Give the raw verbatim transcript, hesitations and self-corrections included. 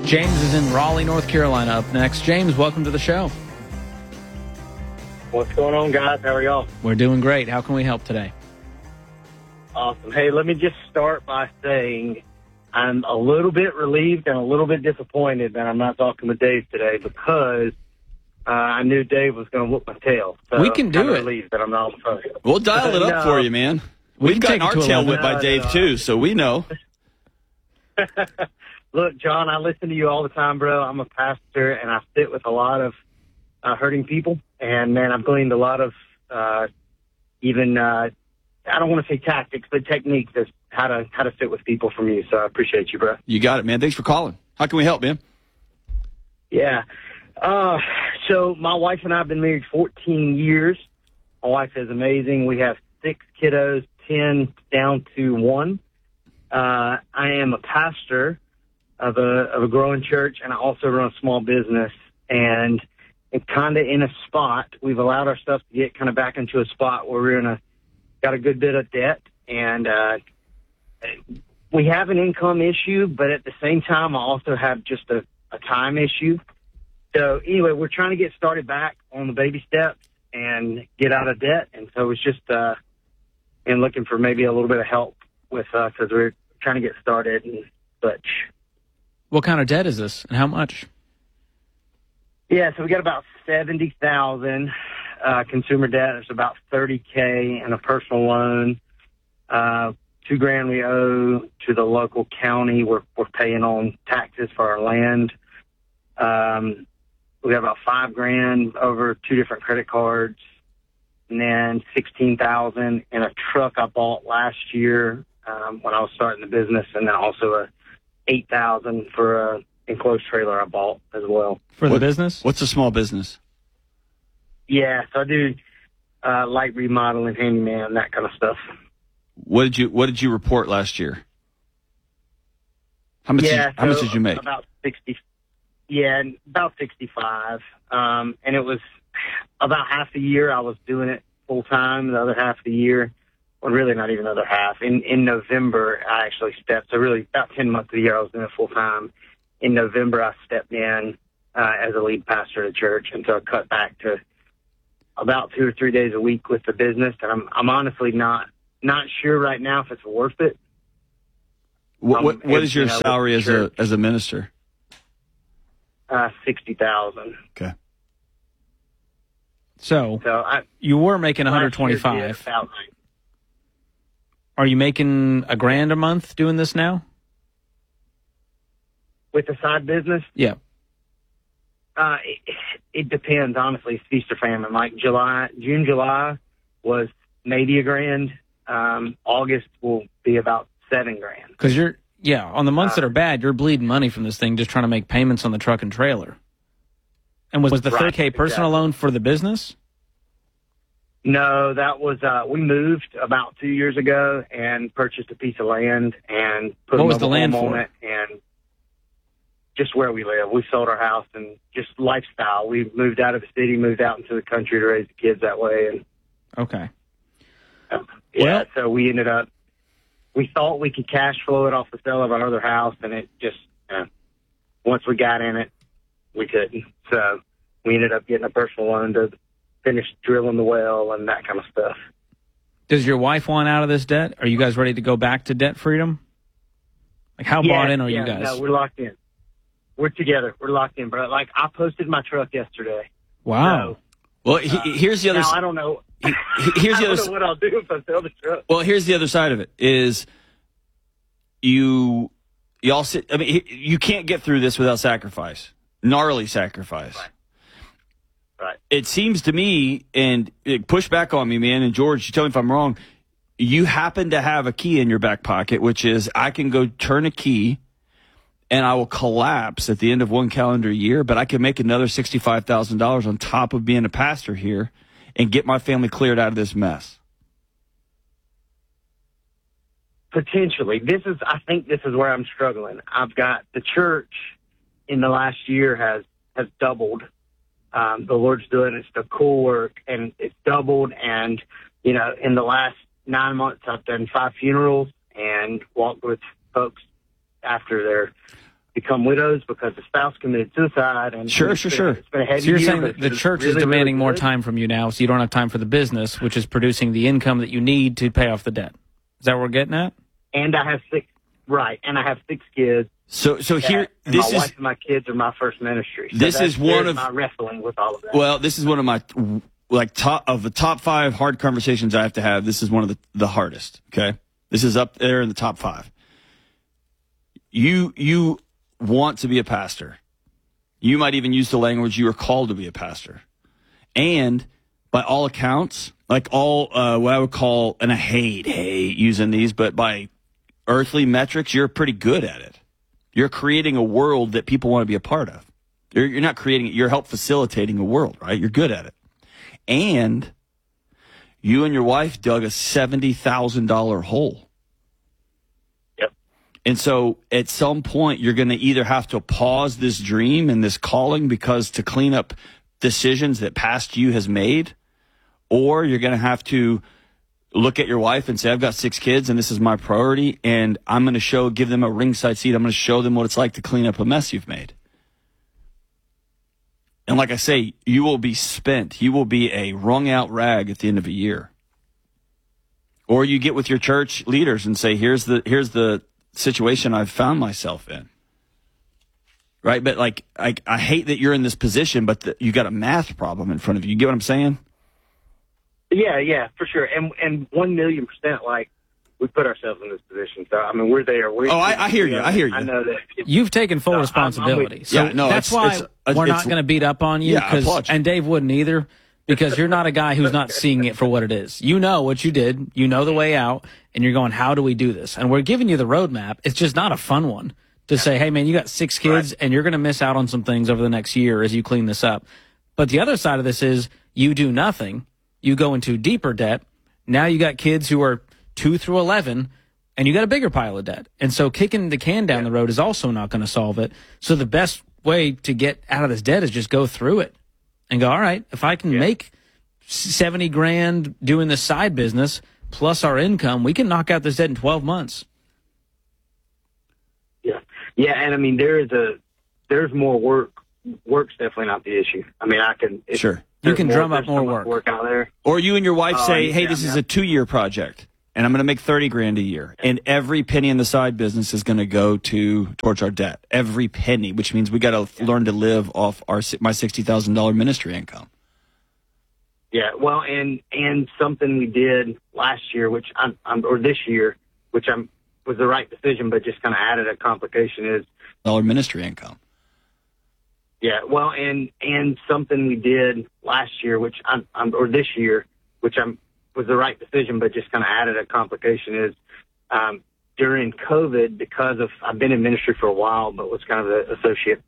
James is in Raleigh, North Carolina up next. James, welcome to the show. What's going on, guys? How are y'all? We're doing great. How can we help today? Awesome. Hey, let me just start by saying I'm a little bit relieved and a little bit disappointed that I'm not talking with Dave today because uh, I knew Dave was going to whoop my tail. So We can do I'm it. relieved that I'm not on the phone. We'll dial it up No. for you, man. We We've can gotten take it our to a tail level. whipped by No, Dave, no. too, so we know. Look, John, I listen to you all the time, bro. I'm a pastor, and I sit with a lot of uh, hurting people. And, man, I've gleaned a lot of uh, even, uh, I don't want to say tactics, but techniques of how to how to sit with people from you. So I appreciate you, bro. You got it, man. Thanks for calling. How can we help, man? Yeah. Uh, so my wife and I have been married fourteen years. My wife is amazing. We have six kiddos, ten down to one. Uh, I am a pastor of a of a growing church, and I also run a small business. And it's kind of in a spot. We've allowed our stuff to get kind of back into a spot where we're in a got a good bit of debt, and uh, we have an income issue, but at the same time, I also have just a, a time issue. So anyway, we're trying to get started back on the baby steps and get out of debt. And so it's just uh, and looking for maybe a little bit of help with us as we're trying to get started and such. What kind of debt is this, and how much? Yeah, so we got about seventy thousand uh, consumer debt. There's about thirty K in a personal loan. Uh, two grand we owe to the local county. We're we're paying on taxes for our land. Um, we got about five grand over two different credit cards, and then sixteen thousand in a truck I bought last year um, when I was starting the business, and then also a eight thousand for a enclosed trailer I bought as well. For the What- business? What's a small business? Yeah, so I do uh, light remodeling, handyman, that kind of stuff. What did you What did you report last year? How much? yeah, did, how much so did you make? About sixty. Yeah, about sixty-five. Um, and it was about half the year I was doing it full time. The other half of the year, well, really not even the other half. In in November, I actually stepped. So really, about ten months of the year I was doing it full time. In November, I stepped in uh, as a lead pastor at church, and so I cut back to about two or three days a week with the business. And I'm I'm honestly not not sure right now if it's worth it. What um, What, what if, is your you know, with salary as a church. as a minister? Uh, sixty thousand. Okay. So So I you were making one hundred last year did twenty-five. about- Are you making a grand a month doing this now? with the side business. Yeah. Uh, it, it depends, honestly. It's feast or famine. Like July, June, July was maybe a grand. Um, August will be about seven grand. Because you're, yeah, on the months Uh, that are bad, you're bleeding money from this thing just trying to make payments on the truck and trailer. And was, was the Right, thirty K personal exactly. loan for the business? No, that was, uh, we moved about two years ago and purchased a piece of land and put What a was the mobile land home for? on it, and just where we live. We sold our house and just lifestyle. We moved out of the city, moved out into the country to raise the kids that way. And Okay. uh, yeah, Well- so we ended up, we thought we could cash flow it off the sale of our other house, and it just, uh, once we got in it, we couldn't. So we ended up getting a personal loan to finish drilling the well and that kind of stuff. Does your wife want out of this debt? Are you guys ready to go back to debt freedom? Like, how Yeah, bought in are yeah, you guys? No, we're locked in. We're together. We're locked in, bro. Like, I posted my truck yesterday. Wow. Well, he, Uh, here's the other. Now, s- I don't know. he- he- here's I the don't other. know s- what I'll do if I sell the truck. Well, here's the other side of it. Is you y'all sit. I mean, he- you can't get through this without sacrifice, gnarly sacrifice. Right. Right. It seems to me, and it, push back on me, man. And George, you tell me if I'm wrong. You happen to have a key in your back pocket, which is I can go turn a key, and I will collapse at the end of one calendar year. But I can make another sixty-five thousand dollars on top of being a pastor here, and get my family cleared out of this mess. Potentially. This is, I think this is where I'm struggling. I've got the church in the last year has, has doubled. Um, the Lord's doing it's the cool work, and it's doubled. And, you know, in the last nine months, I've done five funerals and walked with folks after their become widows because the spouse committed suicide. And Sure, it's sure, been, sure. It's been a heavy So you're year, saying but that the it's church really, is demanding really more good. time from you now, so you don't have time for the business, which is producing the income that you need to pay off the debt. Is that what we're getting at? And I have six, right, and I have six kids. So, so here, and this my is wife and my kids are my first ministry. So This that's- is one there's of- my wrestling with all of that. well, this is one of my like top of the top five hard conversations I have to have. This is one of the the hardest. Okay, this is up there in the top five. You you want to be a pastor. You might even use the language you are called to be a pastor. And by all accounts, like all uh, what I would call, and I hate, hate using these, but by earthly metrics, you're pretty good at it. You're creating a world that people want to be a part of. You're, you're not creating it, you're help facilitating a world, right? You're good at it. And you and your wife dug a seventy thousand dollars hole. And so at some point, you're going to either have to pause this dream and this calling because to clean up decisions that past you has made, or you're going to have to look at your wife and say, I've got six kids and this is my priority. And I'm going to show, give them a ringside seat. I'm going to show them what it's like to clean up a mess you've made. And like I say, you will be spent. You will be a wrung out rag at the end of a year. Or you get with your church leaders and say, here's the, here's the, situation I've found myself in. Right? But like, I, I hate that you're in this position, but the, you got a math problem in front of you. You get what I'm saying? Yeah, yeah, for sure. And and one million percent, like, we put ourselves in this position. So, I mean, we're there. We're, Oh, I, I hear you. I hear you. I know that. You've taken full No, I'm- I'm responsibility. with- so Yeah, no, that's it's- why it's- it's- we're not it's- going to beat up on you. Yeah, I 'cause- applaud you. and Dave wouldn't either, because you're not a guy who's not seeing it for what it is. You know what you did. You know the way out, and you're going, how do we do this? And we're giving you the roadmap. It's just not a fun one to say, hey, man, you got six kids, and you're going to miss out on some things over the next year as you clean this up. But the other side of this is you do nothing. You go into deeper debt. Now you got kids who are two through eleven, and you got a bigger pile of debt. And so kicking the can down the road is also not going to solve it. So the best way to get out of this debt is just go through it and go, all right, if I can Yeah. make seventy grand doing this side business plus our income, we can knock out this debt in twelve months. Yeah, yeah, and I mean, there is a, there's more work. Work's definitely not the issue. I mean, I can. If Sure. You there's can drum up there's more so much work. work out there. Or you and your wife Oh, say, yeah, hey, this yeah. is a two-year project, and I'm going to make thirty grand a year. And every penny in the side business is going to go to towards our debt. Every penny, which means we got to learn to live off our my sixty thousand dollars ministry income. Yeah, well, and and something we did last year, which I'm, I'm or this year, which I'm was the right decision, but just kind of added a complication is. Dollar ministry income. Yeah, well, and and something we did last year, which I'm, I'm or this year, which I'm was the right decision, but just kind of added a complication is um, during COVID, because of I've been in ministry for a while, but was kind of the associate